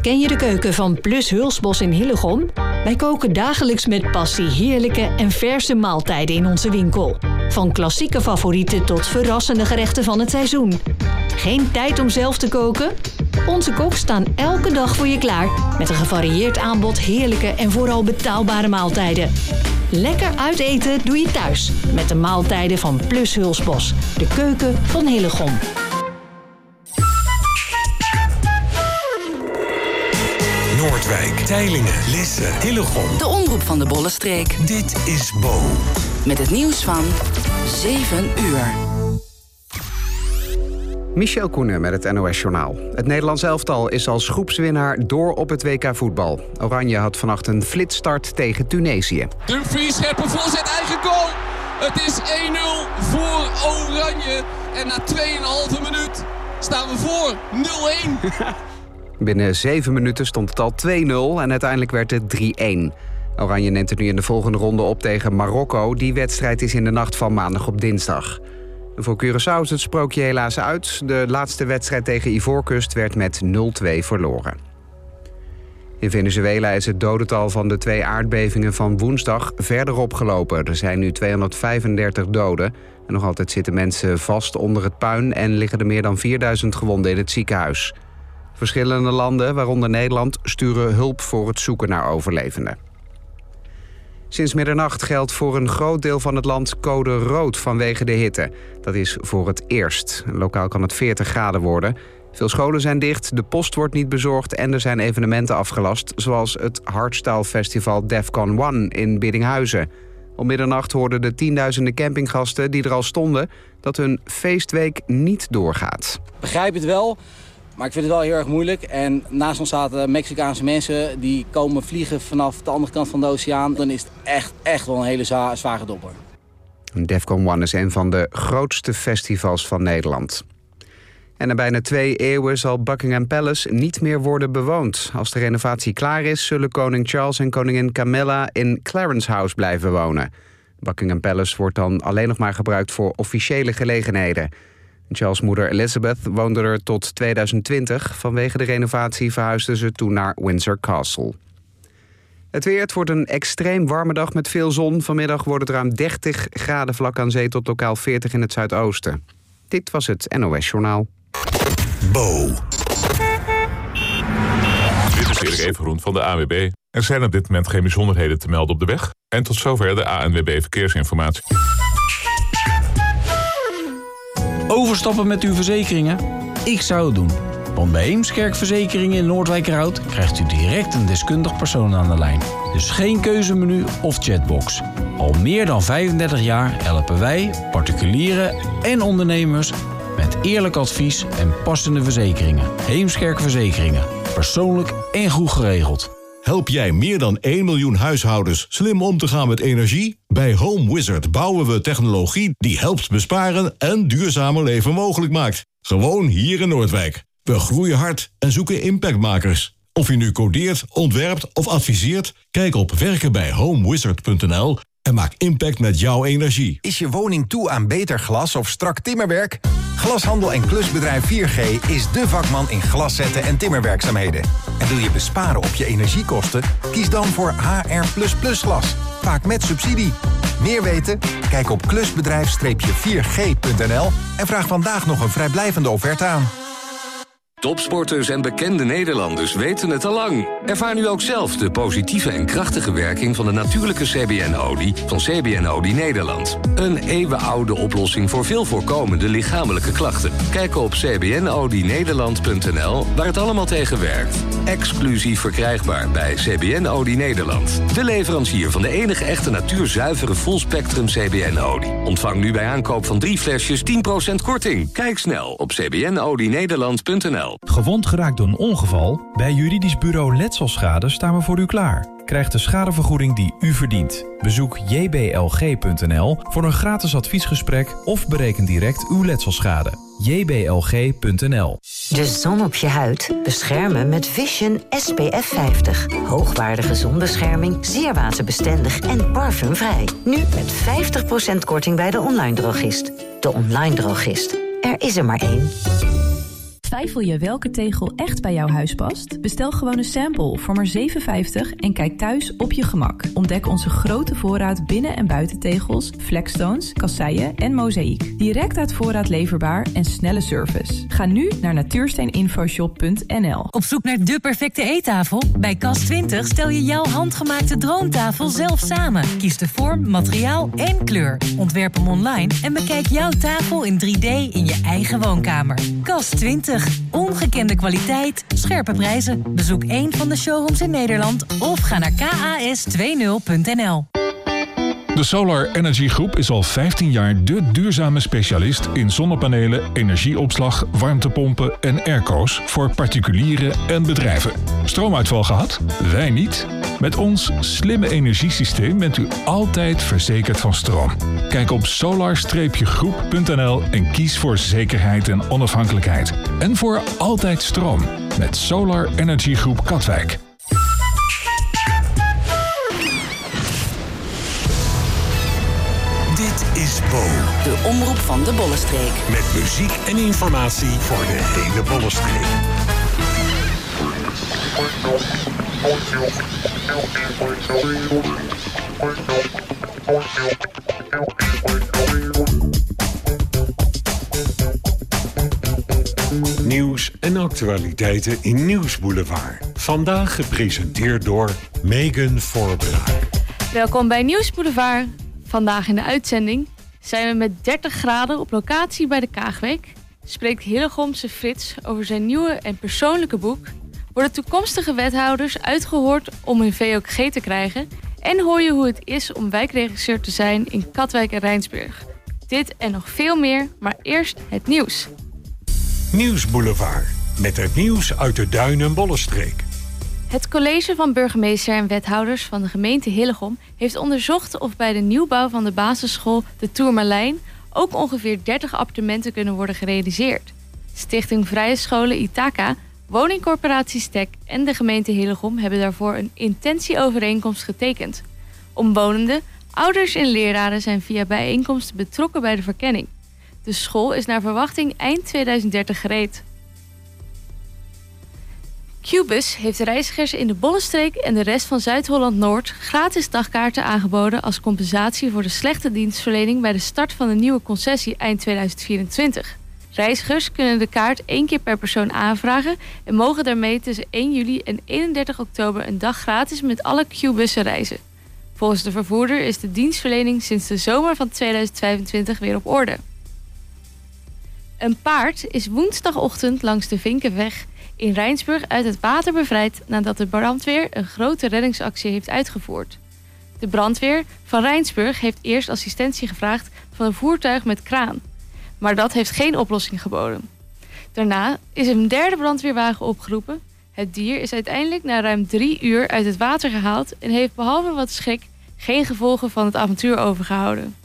Ken je de keuken van Plus Hulsbos in Hillegom? Wij koken dagelijks met passie heerlijke en verse maaltijden in onze winkel. Van klassieke favorieten tot verrassende gerechten van het seizoen. Geen tijd om zelf te koken? Onze koks staan elke dag voor je klaar met een gevarieerd aanbod heerlijke en vooral betaalbare maaltijden. Lekker uiteten doe je thuis met de maaltijden van Plus Hulsbos, de keuken van Hillegom. Noordwijk, Teylingen, Lisse, Hillegom. De omroep van de Bollenstreek. Dit is Bo. Met het nieuws van 7 uur. Michel Koenen met het NOS-journaal. Het Nederlands elftal is als groepswinnaar door op het WK voetbal. Oranje had vannacht een flitsstart tegen Tunesië. Dumfries, scherpe voorzet, eigen goal. Het is 1-0 voor Oranje. En na 2,5 minuut staan we voor 0-1. Binnen 7 minuten stond het al 2-0 en uiteindelijk werd het 3-1. Oranje neemt het nu in de volgende ronde op tegen Marokko. Die wedstrijd is in de nacht van maandag op dinsdag. Voor Curaçao is het sprookje helaas uit. De laatste wedstrijd tegen Ivoorkust werd met 0-2 verloren. In Venezuela is het dodental van de 2 aardbevingen van woensdag verder opgelopen. Er zijn nu 235 doden. En nog altijd zitten mensen vast onder het puin en liggen er meer dan 4000 gewonden in het ziekenhuis. Verschillende landen, waaronder Nederland, sturen hulp voor het zoeken naar overlevenden. Sinds middernacht geldt voor een groot deel van het land code rood vanwege de hitte. Dat is voor het eerst. Lokaal kan het 40 graden worden. Veel scholen zijn dicht, de post wordt niet bezorgd en er zijn evenementen afgelast, zoals het hardstyle festival Defcon 1 in Biddinghuizen. Om middernacht hoorden de tienduizenden campinggasten die er al stonden dat hun feestweek niet doorgaat. Begrijp het wel. Maar ik vind het wel heel erg moeilijk. En naast ons zaten Mexicaanse mensen die komen vliegen vanaf de andere kant van de oceaan. Dan is het echt wel een hele zware dopper. Defcon 1 is een van de grootste festivals van Nederland. En na bijna 2 eeuwen zal Buckingham Palace niet meer worden bewoond. Als de renovatie klaar is, zullen koning Charles en koningin Camilla in Clarence House blijven wonen. Buckingham Palace wordt dan alleen nog maar gebruikt voor officiële gelegenheden. Charles' moeder Elizabeth woonde er tot 2020. Vanwege de renovatie verhuisden ze toen naar Windsor Castle. Het weer, het wordt een extreem warme dag met veel zon. Vanmiddag wordt het ruim 30 graden vlak aan zee tot lokaal 40 in het zuidoosten. Dit was het NOS Journaal. Bo. Dit is Erik Evengroen van de ANWB. Er zijn op dit moment geen bijzonderheden te melden op de weg. En tot zover de ANWB Verkeersinformatie. Overstappen met uw verzekeringen? Ik zou het doen. Want bij Heemskerk Verzekeringen in Noordwijkerhout krijgt u direct een deskundig persoon aan de lijn. Dus geen keuzemenu of chatbox. Al meer dan 35 jaar helpen wij, particulieren en ondernemers met eerlijk advies en passende verzekeringen. Heemskerk Verzekeringen. Persoonlijk en goed geregeld. Help jij meer dan 1 miljoen huishoudens slim om te gaan met energie? Bij Home Wizard bouwen we technologie die helpt besparen en duurzamer leven mogelijk maakt. Gewoon hier in Noordwijk. We groeien hard en zoeken impactmakers. Of je nu codeert, ontwerpt of adviseert, kijk op werkenbijhomewizard.nl en maak impact met jouw energie. Is je woning toe aan beter glas of strak timmerwerk? Glashandel en klusbedrijf 4G is dé vakman in glaszetten en timmerwerkzaamheden. En wil je besparen op je energiekosten? Kies dan voor HR++ glas, vaak met subsidie. Meer weten? Kijk op klusbedrijf-4g.nl en vraag vandaag nog een vrijblijvende offerte aan. Topsporters en bekende Nederlanders weten het al lang. Ervaar nu ook zelf de positieve en krachtige werking van de natuurlijke CBN-olie van CBN-olie Nederland. Een eeuwenoude oplossing voor veel voorkomende lichamelijke klachten. Kijk op cbnolienederland.nl waar het allemaal tegen werkt. Exclusief verkrijgbaar bij CBN-olie Nederland. De leverancier van de enige echte natuurzuivere fullspectrum CBN-olie. Ontvang nu bij aankoop van 3 flesjes 10% korting. Kijk snel op cbnolienederland.nl. Gewond geraakt door een ongeval? Bij juridisch bureau Letselschade staan we voor u klaar. Krijg de schadevergoeding die u verdient. Bezoek jblg.nl voor een gratis adviesgesprek of bereken direct uw letselschade. jblg.nl. De zon op je huid beschermen met Vision SPF 50. Hoogwaardige zonbescherming, zeer waterbestendig en parfumvrij. Nu met 50% korting bij de online drogist. De online drogist. Er is er maar één. Twijfel je welke tegel echt bij jouw huis past? Bestel gewoon een sample voor maar €7,50 en kijk thuis op je gemak. Ontdek onze grote voorraad binnen- en buitentegels, flexstones, kasseien en mozaïek. Direct uit voorraad leverbaar en snelle service. Ga nu naar natuursteeninfoshop.nl. Op zoek naar de perfecte eettafel? Bij Cas20 stel je jouw handgemaakte droomtafel zelf samen. Kies de vorm, materiaal en kleur. Ontwerp hem online en bekijk jouw tafel in 3D in je eigen woonkamer. Cas20. Ongekende kwaliteit, scherpe prijzen. Bezoek een van de showrooms in Nederland of ga naar kas20.nl. De Solar Energy Groep is al 15 jaar de duurzame specialist in zonnepanelen, energieopslag, warmtepompen en airco's voor particulieren en bedrijven. Stroomuitval gehad? Wij niet. Met ons slimme energiesysteem bent u altijd verzekerd van stroom. Kijk op solar-groep.nl en kies voor zekerheid en onafhankelijkheid. En voor altijd stroom met Solar Energy Groep Katwijk. Dit is Bo. De omroep van de Bollenstreek. Met muziek en informatie voor de hele Bollenstreek. Nieuws en actualiteiten in Nieuwsboulevard. Vandaag gepresenteerd door Megan Voorbraak. Welkom bij Nieuwsboulevard. Vandaag in de uitzending zijn we met 30 graden op locatie bij de Kaagweek. Spreekt Hillegomse Frits over zijn nieuwe en persoonlijke boek. Worden toekomstige wethouders uitgehoord om hun VOG te krijgen. En hoor je hoe het is om wijkregisseur te zijn in Katwijk en Rijnsburg. Dit en nog veel meer, maar eerst het nieuws. Nieuwsboulevard. Met het nieuws uit de Duin- en Bollenstreek. Het college van burgemeester en wethouders van de gemeente Hillegom heeft onderzocht of bij de nieuwbouw van de basisschool de Tourmalijn ook ongeveer 30 appartementen kunnen worden gerealiseerd. Stichting Vrije Scholen Ithaca, woningcorporatie Stek en de gemeente Hillegom hebben daarvoor een intentieovereenkomst getekend. Omwonenden, ouders en leraren zijn via bijeenkomsten betrokken bij de verkenning. De school is naar verwachting eind 2030 gereed. Qbus heeft reizigers in de Bollenstreek en de rest van Zuid-Holland-Noord gratis dagkaarten aangeboden als compensatie voor de slechte dienstverlening bij de start van de nieuwe concessie eind 2024. Reizigers kunnen de kaart 1 keer per persoon aanvragen en mogen daarmee tussen 1 juli en 31 oktober een dag gratis met alle Qbussen reizen. Volgens de vervoerder is de dienstverlening sinds de zomer van 2025 weer op orde. Een paard is woensdagochtend langs de Vinkenweg in Rijnsburg uit het water bevrijd nadat de brandweer een grote reddingsactie heeft uitgevoerd. De brandweer van Rijnsburg heeft eerst assistentie gevraagd van een voertuig met kraan. Maar dat heeft geen oplossing geboden. Daarna is een derde brandweerwagen opgeroepen. Het dier is uiteindelijk na ruim 3 uur uit het water gehaald en heeft behalve wat schrik geen gevolgen van het avontuur overgehouden.